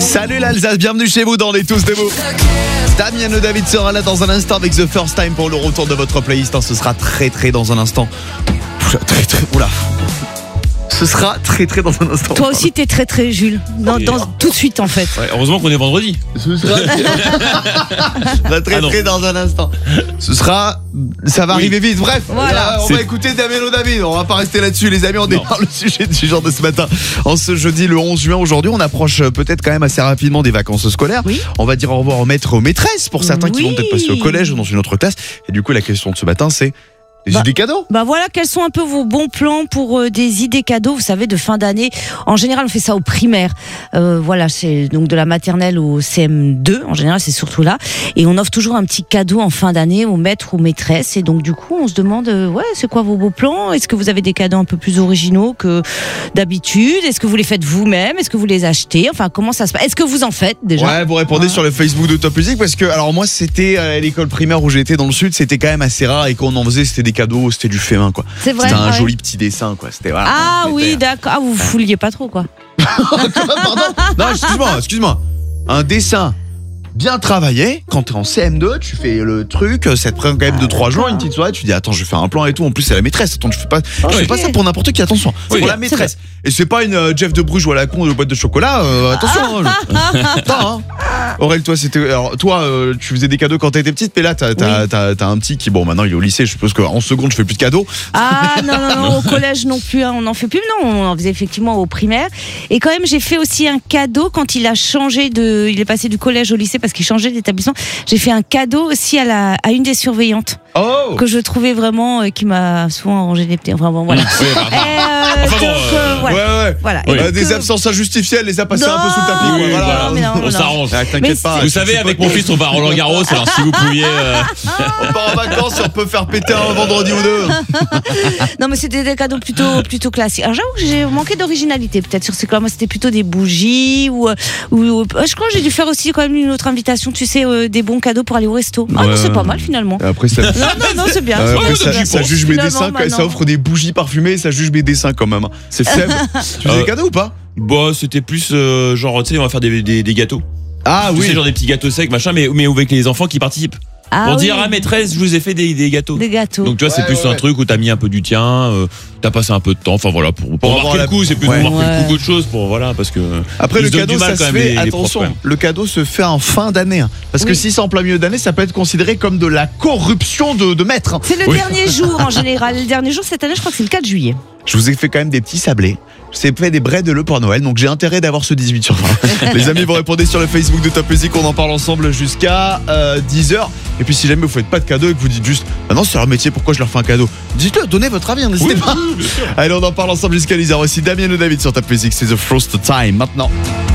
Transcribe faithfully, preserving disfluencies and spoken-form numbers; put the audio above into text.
Salut l'Alsace, bienvenue chez vous dans les Tous Debout. Damien et David sera là dans un instant avec The First Time pour le retour de votre playlist. Ce sera très très dans un instant. Oula, très très, oula. Ce sera très très dans un instant. Toi aussi t'es très très Jules. Dans, dans, tout de suite en fait. Ouais, heureusement qu'on est vendredi. Ce sera très ah très dans un instant. Ce sera, ça va oui. arriver vite. Bref, voilà. Là, on C'est... va écouter Damien et David. On va pas rester là-dessus, les amis. On démarre le sujet du jour de ce matin. En ce jeudi le onze juin, aujourd'hui, on approche peut-être quand même assez rapidement des vacances scolaires. Oui. On va dire au revoir aux maîtres, aux maîtresses pour certains oui. qui vont peut-être passer au collège ou dans une autre classe. Et du coup, la question de ce matin, c'est des bah, idées cadeaux. Bah voilà, quels sont un peu vos bons plans pour euh, des idées cadeaux, vous savez, de fin d'année. En général, on fait ça au primaire. Euh, voilà, c'est donc de la maternelle au C M deux. En général, c'est surtout là. Et on offre toujours un petit cadeau en fin d'année aux maîtres ou maîtresses. Et donc, du coup, on se demande, euh, ouais, c'est quoi vos beaux plans? Est-ce que vous avez des cadeaux un peu plus originaux que d'habitude? Est-ce que vous les faites vous-même? Est-ce que vous les achetez? Enfin, comment ça se passe? Est-ce que vous en faites déjà? Ouais, vous répondez ouais. sur le Facebook de Top Music parce que, alors moi, c'était à l'école primaire où j'étais dans le sud, c'était quand même assez rare et qu'on en faisait, c'était des cadeaux, c'était du fait main quoi. C'est vrai. C'était un ouais. joli petit dessin quoi. C'était voilà. Ah oui, d'accord. Ah, vous fouliez pas trop quoi. Pardon. Non, excuse-moi, excuse-moi. Un dessin bien travaillé, quand t'es en C M deux, tu fais le truc, ça te prend quand même deux trois jours, une petite soirée, tu dis attends, je vais faire un plan et tout, en plus c'est la maîtresse, attends, je fais pas je okay. fais pas ça pour n'importe qui, attention, c'est oui, pour la maîtresse. Et c'est pas une euh, Jeff de Bruges ou à la con de boîte de chocolat, euh, attention. Attends, hein. Aurèle, toi c'était alors toi euh, tu faisais des cadeaux quand t'étais petite, mais là t'as t'as, oui. t'as t'as un petit qui bon maintenant il est au lycée, je suppose qu'en seconde je fais plus de cadeaux. Ah non non non, au collège non plus, hein, on en fait plus, non, on en faisait effectivement au primaire. Et quand même j'ai fait aussi un cadeau quand il a changé de, il est passé du collège au lycée parce qu'il changeait d'établissement. J'ai fait un cadeau aussi à la à une des surveillantes. Oh. Que je trouvais vraiment euh, qui m'a souvent arrangé des petits vraiment voilà. Oui, bah, bah. Et, euh, enfin, donc, bon, euh, euh, voilà. Ouais ouais. Voilà. Oui. Euh, des que... absences injustifiées, elle les a passées non, un peu sous le tapis. Oui, quoi, voilà. non, non, on s'arrange. Ah, t'inquiète pas. Vous savez, avec mon fils, on va à Roland Garros. Alors si vous pouviez, euh... on part en vacances, on peut faire péter un vendredi ou deux. Non mais c'était des cadeaux plutôt plutôt classiques. Alors j'avoue que j'ai manqué d'originalité peut-être sur ces cas. Moi c'était plutôt des bougies ou ou je crois que j'ai dû faire aussi quand même une autre invitation. Tu sais euh, des bons cadeaux pour aller au resto. Ah non c'est pas mal finalement. Après ça. Non non non c'est bien. Euh, après, ça, ça juge mes dessins, maintenant. Ça offre des bougies parfumées, ça juge mes dessins quand même. C'est faible. Tu faisais des cadeaux ou pas? Bah c'était plus euh, genre tu sais on va faire des, des, des gâteaux. Ah tu oui. sais, genre des petits gâteaux secs machin, mais mais avec les enfants qui participent. Ah, pour oui. dire à maîtresse, je vous ai fait des, des gâteaux. Des gâteaux. Donc tu vois, ouais, c'est plus ouais, un ouais. truc où t'as mis un peu du tien, euh, t'as passé un peu de temps. Enfin voilà, pour, pour, pour marquer la... le coup, c'est plus ouais. pour marquer ouais. le coup qu'autre chose. Pour voilà, parce que après le cadeau, ça se fait. Les, attention, les le cadeau se fait en fin d'année, hein, parce oui. que si c'est en plein milieu d'année, ça peut être considéré comme de la corruption de, de maître. C'est le oui. dernier jour en général. Le dernier jour cette année, je crois que c'est le quatre juillet. Je vous ai fait quand même des petits sablés. Je vous ai fait des bretelles pour Noël, donc j'ai intérêt d'avoir ce dix-huit sur vingt. Les amis, vous répondez sur le Facebook de Top Music, on en parle ensemble jusqu'à euh, dix heures. Et puis si jamais vous faites pas de cadeau et que vous dites juste ah non c'est leur métier, pourquoi je leur fais un cadeau, dites-le, donnez votre avis, n'hésitez oui, pas. Oui, allez, on en parle ensemble jusqu'à dix heures. Aussi Damien et David sur Top Music, c'est The First Time maintenant.